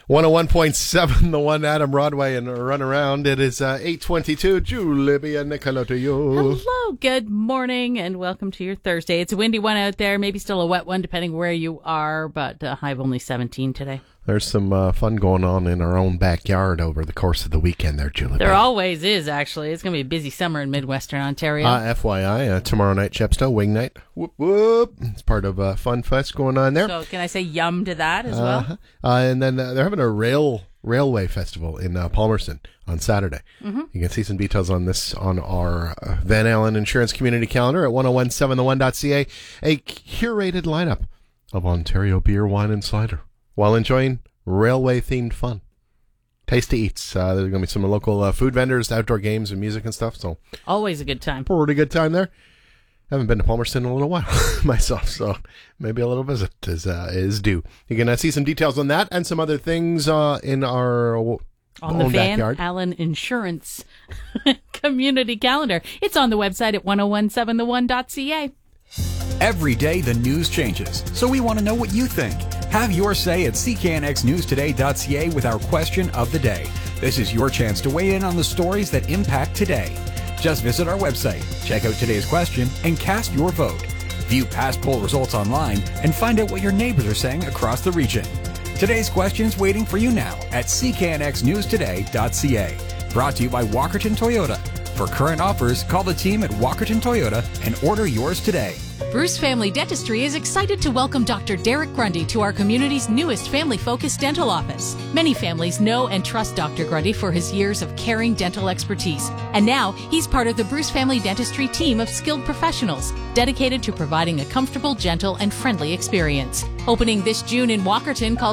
101.7, the one Adam Broadway and Run Around. It is 8:22. Julia Nicola to you. Hello, good morning, and welcome to your Thursday. It's a windy one out there, maybe still a wet one, depending where you are, but high of only 17 today. There's some fun going on in our own backyard over the course of the weekend there, Julia. There always is, actually. It's going to be a busy summer in Midwestern Ontario. FYI, tomorrow night, Chepstow, Wing Night. Whoop, whoop. It's part of Fun Fest going on there. So can I say yum to that as well? And then they're having a railway festival in Palmerston on Saturday. Mm-hmm. You can see some details on this on our Van Allen Insurance Community Calendar at 1017thone.ca. A curated lineup of Ontario beer, wine, and cider, while enjoying railway-themed fun. Tasty eats. There's going to be some local food vendors, outdoor games, and music and stuff. So always a good time. Pretty good time there. Haven't been to Palmerston in a little while myself, so maybe a little visit is due. You can see some details on that and some other things in our own the Van backyard. Allen Insurance Community Calendar. It's on the website at 1017thone.ca. Every day the news changes, so we want to know what you think. Have your say at cknxnewstoday.ca with our question of the day. This is your chance to weigh in on the stories that impact today. Just visit our website, check out today's question, and cast your vote. View past poll results online and find out what your neighbors are saying across the region. Today's question's waiting for you now at cknxnewstoday.ca. Brought to you by Walkerton Toyota. For current offers, call the team at Walkerton Toyota and order yours today. Bruce Family Dentistry is excited to welcome Dr. Derek Grundy to our community's newest family-focused dental office. Many families know and trust Dr. Grundy for his years of caring dental expertise. And now, he's part of the Bruce Family Dentistry team of skilled professionals dedicated to providing a comfortable, gentle, and friendly experience. Opening this June in Walkerton, call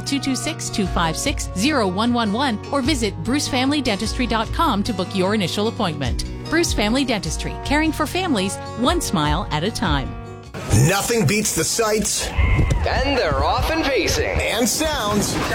226-256-0111 or visit brucefamilydentistry.com to book your initial appointment. Bruce Family Dentistry, caring for families one smile at a time. Nothing beats the sights. And they're off and pacing. And sounds of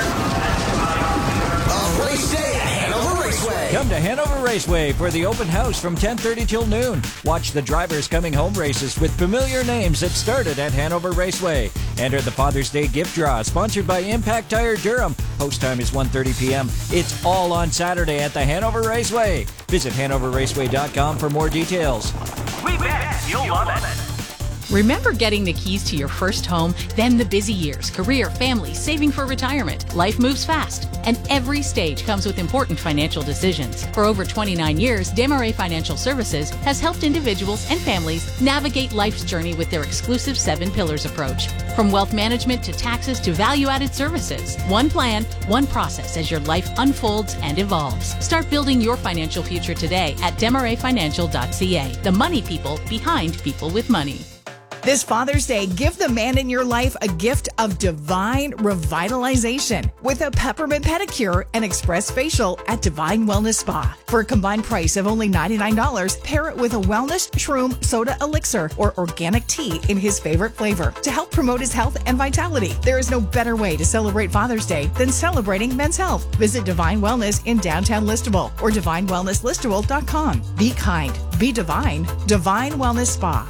race day at Hanover Raceway. Come to Hanover Raceway for the open house from 10:30 till noon. Watch the drivers coming home races with familiar names that started at Hanover Raceway. Enter the Father's Day gift draw, sponsored by Impact Tire Durham. Post time is 1:30 p.m. It's all on Saturday at the Hanover Raceway. Visit hanoverraceway.com for more details. We bet you'll love it. Remember getting the keys to your first home, then the busy years, career, family, saving for retirement. Life moves fast, and every stage comes with important financial decisions. For over 29 years, Desmarais Financial Services has helped individuals and families navigate life's journey with their exclusive 7 Pillars approach. From wealth management to taxes to value-added services, one plan, one process as your life unfolds and evolves. Start building your financial future today at Desmarais.financial.ca. The money people behind people with money. This Father's Day, give the man in your life a gift of divine revitalization with a peppermint pedicure and express facial at Divine Wellness Spa. For a combined price of only $99, pair it with a wellness shroom soda elixir or organic tea in his favorite flavor to help promote his health and vitality. There is no better way to celebrate Father's Day than celebrating men's health. Visit Divine Wellness in downtown Listowel or divinewellnesslistowel.com. Be kind, be divine. Divine Wellness Spa.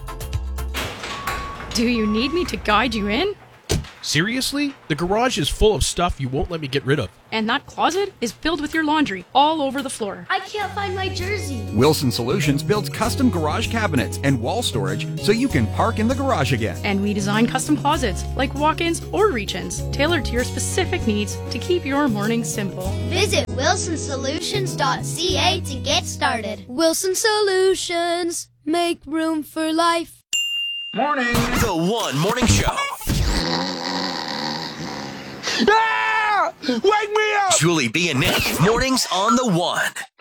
Do you need me to guide you in? Seriously? The garage is full of stuff you won't let me get rid of. And that closet is filled with your laundry all over the floor. I can't find my jersey. Wilson Solutions builds custom garage cabinets and wall storage so you can park in the garage again. And we design custom closets like walk-ins or reach-ins tailored to your specific needs to keep your morning simple. Visit wilsonsolutions.ca to get started. Wilson Solutions. Make room for life. Morning. The One Morning Show. Ah! Wake me up! Julie B and Nick. Mornings on The One.